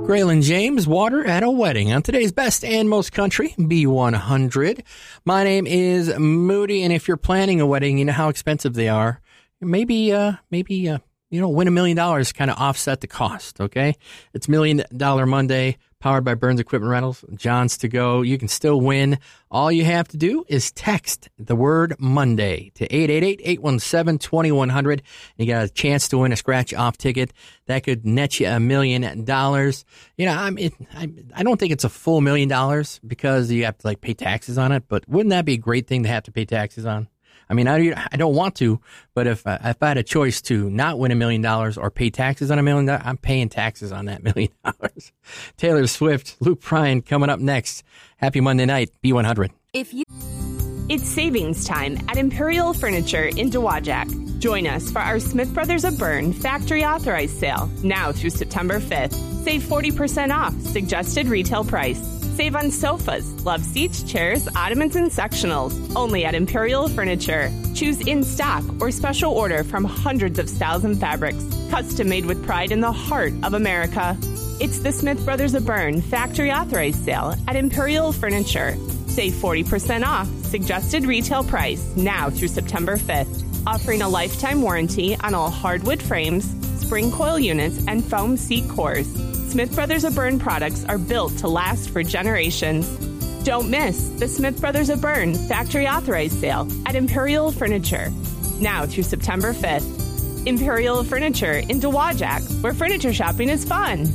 Graylin James, Water at a Wedding on today's Best and Most Country, B100. My name is Moody, and if you're planning a wedding, you know how expensive they are. Maybe win $1 million, kind of offset the cost, okay? It's $1 Million Monday, powered by Burns Equipment Rentals, John's to go. You can still win. All you have to do is text the word Monday to 888-817-2100. You got a chance to win a scratch-off ticket. That could net you $1 million. You know, I don't think it's a full $1 million because you have to, pay taxes on it, but wouldn't that be a great thing to have to pay taxes on? I mean, I don't want to, but if I had a choice to not win $1 million or pay taxes on $1 million, I'm paying taxes on that $1 million. Taylor Swift, Luke Bryan coming up next. Happy Monday night, B100. It's savings time at Imperial Furniture in Dowagiac. Join us for our Smith Brothers of Bern factory authorized sale now through September 5th. Save 40% off suggested retail price. Save on sofas, love seats, chairs, ottomans, and sectionals. Only at Imperial Furniture. Choose in stock or special order from hundreds of styles and fabrics. Custom made with pride in the heart of America. It's the Smith Brothers of Bern factory authorized sale at Imperial Furniture. Save 40% off suggested retail price now through September 5th. Offering a lifetime warranty on all hardwood frames, spring coil units, and foam seat cores. Smith Brothers of Bern products are built to last for generations. Don't miss the Smith Brothers of Bern factory authorized sale at Imperial Furniture, now through September 5th. Imperial Furniture in Dowagiac, where furniture shopping is fun.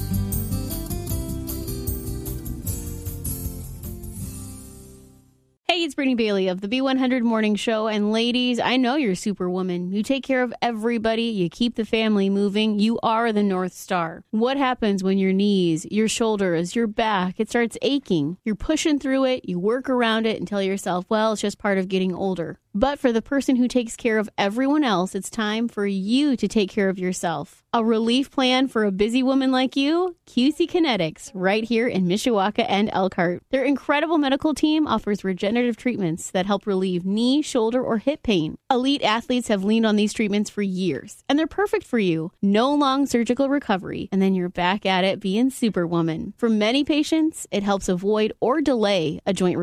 Hey, it's Brittany Bailey of the B100 Morning Show. And ladies, I know you're Superwoman. You take care of everybody. You keep the family moving. You are the North Star. What happens when your knees, your shoulders, your back, it starts aching? You're pushing through it. You work around it and tell yourself, well, it's just part of getting older. But for the person who takes care of everyone else, it's time for you to take care of yourself. A relief plan for a busy woman like you? QC Kinetics, right here in Mishawaka and Elkhart. Their incredible medical team offers regenerative treatments that help relieve knee, shoulder, or hip pain. Elite athletes have leaned on these treatments for years, and they're perfect for you. No long surgical recovery, and then you're back at it being Superwoman. For many patients, it helps avoid or delay a joint replacement.